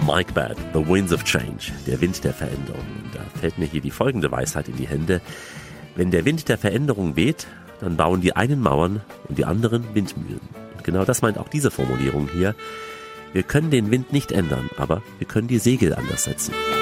Mike Batt, The Winds of Change, der Wind der Veränderung. Und da fällt mir hier die folgende Weisheit in die Hände. Wenn der Wind der Veränderung weht, dann bauen die einen Mauern und die anderen Windmühlen. Und genau das meint auch diese Formulierung hier. Wir können den Wind nicht ändern, aber wir können die Segel anders setzen.